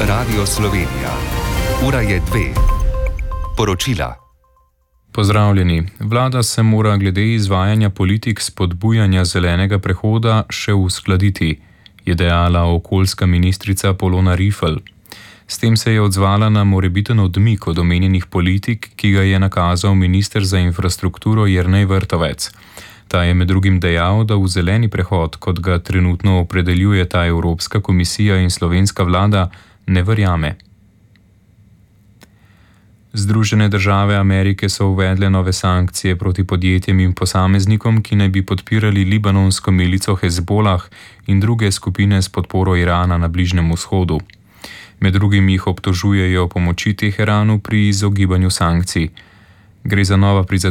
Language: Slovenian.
Radio Slovenija. Ura je 2. Poročila. Pozdravljeni. Vlada se mora glede izvajanja politik spodbujanja zelenega prehoda še uskladiti, je dejala okoljska ministrica Polona Rifl. S tem se je odzvala na morebiten odmik od omenjenih politik, ki ga je nakazal minister za infrastrukturo Jernej Vrtovec. Ta je med drugim dejal, da v zeleni prehod, kot ga trenutno opredeljuje ta Evropska komisija in slovenska vlada, ne verjame. Združene države Amerike so uvedle nove sankcije proti podjetjem in posameznikom, ki naj bi podpirali libanonsko milico Hezbolah in druge skupine s podporo Irana na Bližnjem vzhodu. Med drugim jih obtožujejo pomoči Teheranu pri izogibanju sankcij. Gre za nova prizadevanja